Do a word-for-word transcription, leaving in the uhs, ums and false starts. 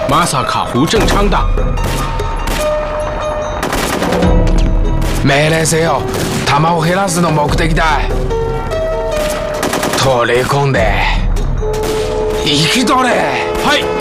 まさか胡正昌だ。 命令せよ。弾を減らすの目的だ。取り込んで引き取れ。 はい。